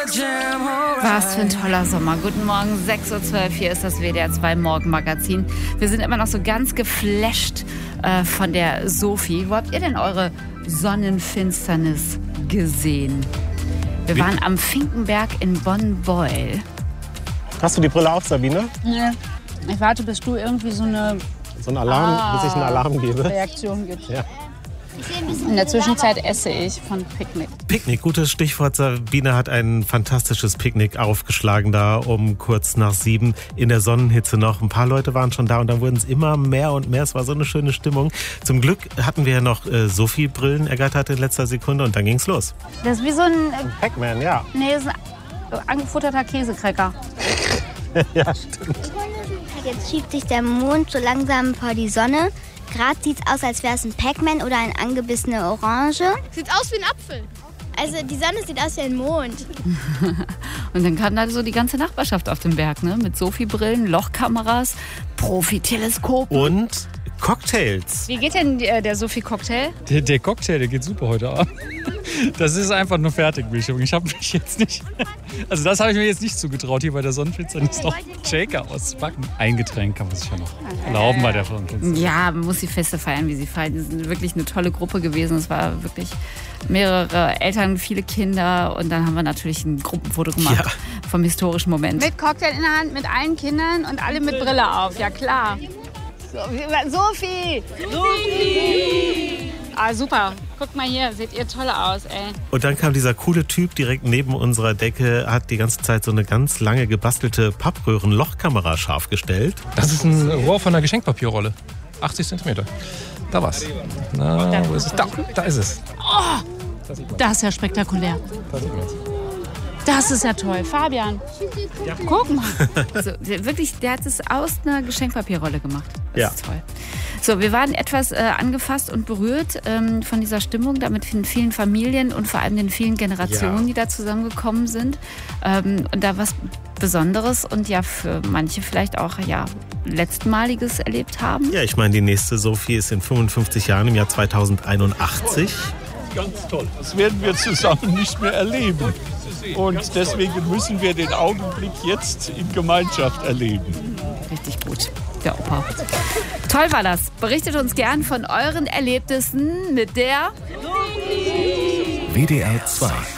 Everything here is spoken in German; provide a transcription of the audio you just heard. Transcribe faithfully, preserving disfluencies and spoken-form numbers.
Was für ein toller Sommer. Guten Morgen, sechs Uhr zwölf, hier ist das W D R zwei Morgenmagazin. Wir sind immer noch so ganz geflasht äh, von der Sophie. Wo habt ihr denn eure Sonnenfinsternis gesehen? Wir Wie? waren am Finkenberg in Bonn-Beuel. Hast du die Brille auf, Sabine? Nee. Ich warte, bis du irgendwie so eine So ein Alarm, Ah. bis ich einen Alarm gebe. Reaktion gibst. Ja. In der Zwischenzeit esse ich von Picknick. Picknick, gutes Stichwort. Sabine hat ein fantastisches Picknick aufgeschlagen da um kurz nach sieben in der Sonnenhitze noch. Ein paar Leute waren schon da und dann wurden es immer mehr und mehr. Es war so eine schöne Stimmung. Zum Glück hatten wir ja noch äh, Sophie-Brillen ergattert in letzter Sekunde und dann ging's los. Das ist wie so ein, äh, Pac-Man, ja. nee, das ist ein angefutterter Käsekrecker. Ja, stimmt. Jetzt schiebt sich der Mond so langsam vor die Sonne. Gerade sieht es aus, als wäre es ein Pac-Man oder eine angebissene Orange. Sieht aus wie ein Apfel. Also die Sonne sieht aus wie ein Mond. Und dann kam da so die ganze Nachbarschaft auf den Berg, ne? Mit Sophie-Brillen, Lochkameras, Profi-Teleskopen. Und Cocktails. Wie geht denn äh, der Sophie-Cocktail? Der, der Cocktail, der geht super heute Abend. Das ist einfach nur Fertigmischung. Ich habe mich jetzt nicht, also das habe ich mir jetzt nicht zugetraut, hier bei der Sonnenfinsternis noch Shaker auszupacken. Ein Getränk kann man sich ja noch erlauben bei der Sonnenfinsternis. Ja, man muss die Feste feiern, wie sie feiern. Die sind wirklich eine tolle Gruppe gewesen. Es war wirklich mehrere Eltern, viele Kinder. Und dann haben wir natürlich ein Gruppenfoto gemacht Ja. vom historischen Moment. Mit Cocktail in der Hand, mit allen Kindern und alle mit Brille auf. Ja, klar. Sophie! Sophie! Ah, super. Guckt mal hier, seht ihr toll aus, ey. Und dann kam dieser coole Typ direkt neben unserer Decke, hat die ganze Zeit so eine ganz lange gebastelte Pappröhren-Lochkamera scharf gestellt. Das ist ein Rohr von einer Geschenkpapierrolle. achtzig Zentimeter. Da war's. Na, wo ist es? Da, da ist es. Das ist ja spektakulär. Da sieht man's. Das ist ja toll. Fabian, guck mal. Also, der, wirklich, der hat es aus einer Geschenkpapierrolle gemacht. Das Ja. ist toll. So, wir waren etwas äh, angefasst und berührt ähm, von dieser Stimmung, da mit den vielen Familien und vor allem den vielen Generationen, Ja. die da zusammengekommen sind. Ähm, und da was Besonderes und ja für manche vielleicht auch ja letztmaliges erlebt haben. Ja, ich meine, die nächste Sophie ist in fünfundfünfzig Jahren im Jahr zweitausendeinundachtzig. Ganz toll. Das werden wir zusammen nicht mehr erleben. Und deswegen müssen wir den Augenblick jetzt in Gemeinschaft erleben. Richtig gut, der Opa. Toll war das. Berichtet uns gern von euren Erlebnissen mit der W D R zwei